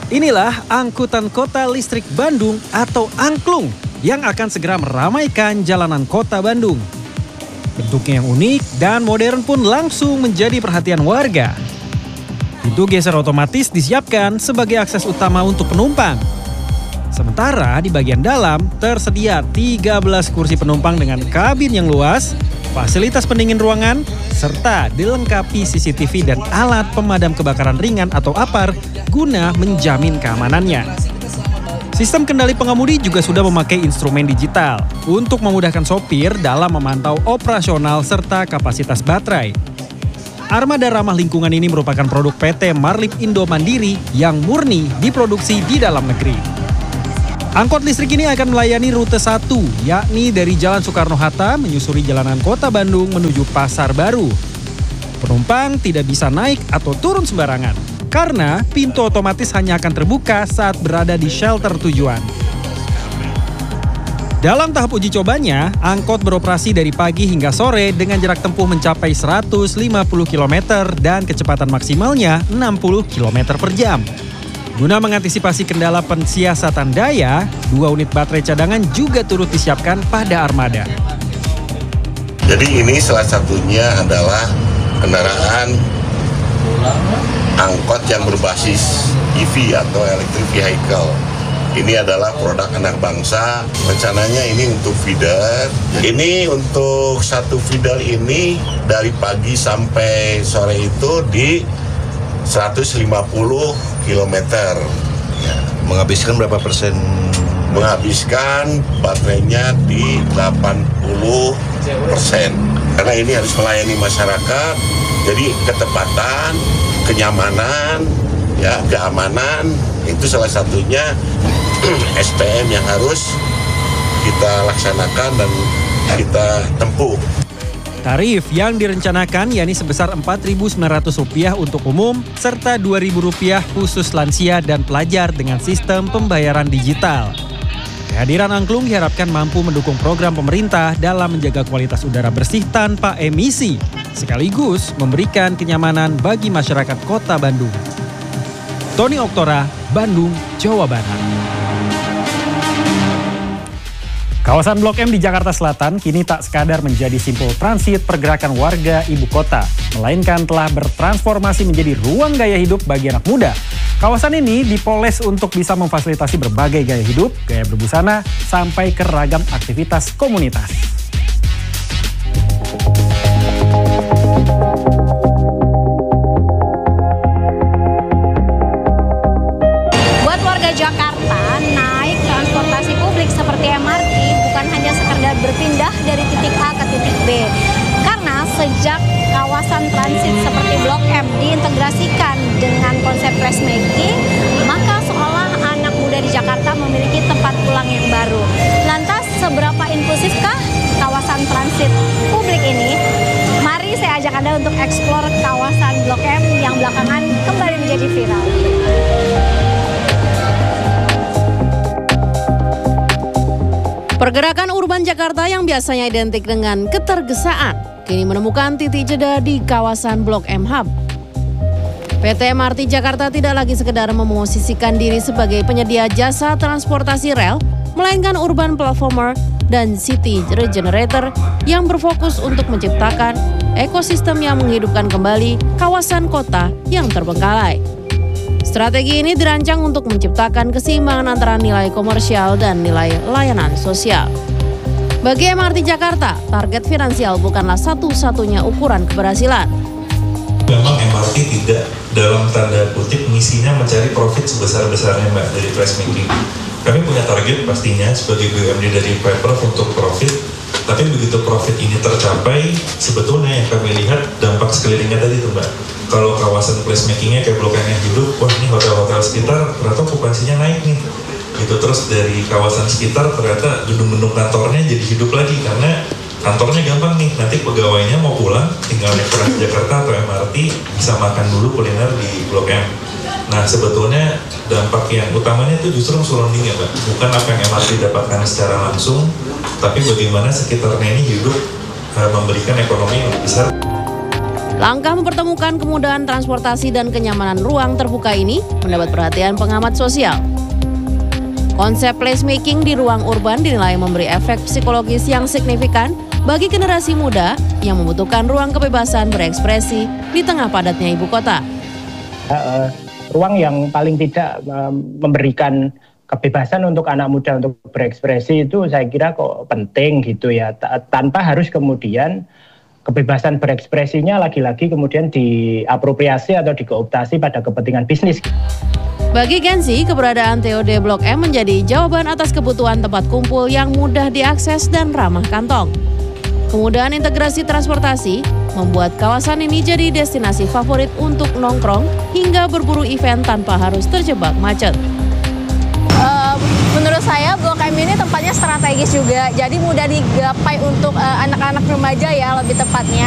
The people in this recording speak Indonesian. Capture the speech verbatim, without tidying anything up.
Inilah angkutan kota listrik Bandung atau Angklung yang akan segera meramaikan jalanan kota Bandung. Bentuknya yang unik dan modern pun langsung menjadi perhatian warga. Pintu geser otomatis disiapkan sebagai akses utama untuk penumpang. Sementara di bagian dalam tersedia tiga belas kursi penumpang dengan kabin yang luas, fasilitas pendingin ruangan, serta dilengkapi C C T V dan alat pemadam kebakaran ringan atau A P A R guna menjamin keamanannya. Sistem kendali pengemudi juga sudah memakai instrumen digital untuk memudahkan sopir dalam memantau operasional serta kapasitas baterai. Armada ramah lingkungan ini merupakan produk P T Marlip Indo Mandiri yang murni diproduksi di dalam negeri. Angkot listrik ini akan melayani rute satu, yakni dari Jalan Soekarno-Hatta menyusuri jalanan kota Bandung menuju Pasar Baru. Penumpang tidak bisa naik atau turun sembarangan, karena pintu otomatis hanya akan terbuka saat berada di shelter tujuan. Dalam tahap uji cobanya, angkot beroperasi dari pagi hingga sore dengan jarak tempuh mencapai seratus lima puluh kilometer dan kecepatan maksimalnya enam puluh kilometer per jam. Guna mengantisipasi kendala pensiasatan daya, dua unit baterai cadangan juga turut disiapkan pada armada. Jadi ini salah satunya adalah kendaraan angkot yang berbasis E V atau electric vehicle. Ini adalah produk anak bangsa. Rencananya ini untuk feeder. Ini untuk satu feeder ini dari pagi sampai sore itu di seratus lima puluh kilometer. Ya, menghabiskan berapa persen? Menghabiskan baterainya di delapan puluh persen. Karena ini harus melayani masyarakat, jadi ketepatan, kenyamanan, ya, keamanan, itu salah satunya S P M yang harus kita laksanakan dan kita tempuh. Tarif yang direncanakan yakni sebesar empat ribu sembilan ratus rupiah untuk umum serta dua ribu rupiah khusus lansia dan pelajar dengan sistem pembayaran digital. Kehadiran Angklung diharapkan mampu mendukung program pemerintah dalam menjaga kualitas udara bersih tanpa emisi, sekaligus memberikan kenyamanan bagi masyarakat kota Bandung. Tony Oktora, Bandung, Jawa Barat. Kawasan Blok M di Jakarta Selatan kini tak sekadar menjadi simpul transit pergerakan warga ibu kota, melainkan telah bertransformasi menjadi ruang gaya hidup bagi anak muda. Kawasan ini dipoles untuk bisa memfasilitasi berbagai gaya hidup, gaya berbusana, sampai ke ragam aktivitas komunitas. Buat warga Jakarta, naik transportasi publik seperti M R T bukan hanya sekedar berpindah dari titik A ke titik B. Karena sejak kawasan transit seperti Blok M diintegrasikan dengan konsep placemaking, maka seolah anak muda di Jakarta memiliki tempat pulang yang baru. Lantas, seberapa inklusifkah kawasan transit publik ini? Mari saya ajak Anda untuk eksplor kawasan Blok M yang belakangan kembali menjadi viral. Pergerakan urban Jakarta yang biasanya identik dengan ketergesaan, kini menemukan titik jeda di kawasan Blok M Hub. P T M R T Jakarta tidak lagi sekedar memosisikan diri sebagai penyedia jasa transportasi rel, melainkan urban platformer dan city regenerator yang berfokus untuk menciptakan ekosistem yang menghidupkan kembali kawasan kota yang terbengkalai. Strategi ini dirancang untuk menciptakan keseimbangan antara nilai komersial dan nilai layanan sosial. Bagi M R T Jakarta, target finansial bukanlah satu-satunya ukuran keberhasilan. Memang M R T tidak dalam tanda kutip misinya mencari profit sebesar-besarnya Mbak dari placemaking. Kami punya target pastinya sebagai B U M D dari Pemprov untuk profit, tapi begitu profit ini tercapai, sebetulnya yang kami lihat dampak sekelilingnya tadi tuh Mbak. Kalau kawasan placemakingnya kayak Blok M hidup, wah ini hotel-hotel sekitar ternyata okupansinya naik nih. Gitu terus dari kawasan sekitar ternyata gedung-gedung kantornya jadi hidup lagi karena kantornya gampang nih, nanti pegawainya mau pulang tinggal naik Transjakarta atau M R T bisa makan dulu kuliner di Blok M. Nah sebetulnya dampak yang utamanya itu justru surrounding ya Mbak, bukan apa yang M R T dapatkan secara langsung, tapi bagaimana sekitarnya ini hidup, memberikan ekonomi yang besar. Langkah mempertemukan kemudahan transportasi dan kenyamanan ruang terbuka ini mendapat perhatian pengamat sosial. Konsep placemaking di ruang urban dinilai memberi efek psikologis yang signifikan bagi generasi muda yang membutuhkan ruang kebebasan berekspresi di tengah padatnya ibu kota. Uh, ruang yang paling tidak uh, memberikan kebebasan untuk anak muda untuk berekspresi itu saya kira kok penting gitu ya, tanpa harus kemudian kebebasan berekspresinya lagi-lagi kemudian diapropriasi atau dikooptasi pada kepentingan bisnis. Bagi Gensi, keberadaan T O D Blok M menjadi jawaban atas kebutuhan tempat kumpul yang mudah diakses dan ramah kantong. Kemudahan integrasi transportasi membuat kawasan ini jadi destinasi favorit untuk nongkrong hingga berburu event tanpa harus terjebak macet. Uh, menurut saya Blok M ini tempatnya strategis juga, jadi mudah digapai untuk uh, anak-anak remaja ya lebih tepatnya.